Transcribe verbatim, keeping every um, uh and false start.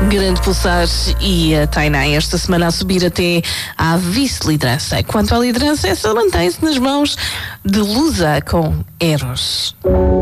Grande Pulsar e a Tainá esta semana a subir até à vice-liderança. Quanto à liderança, essa mantém-se nas mãos de Lusa com Eros.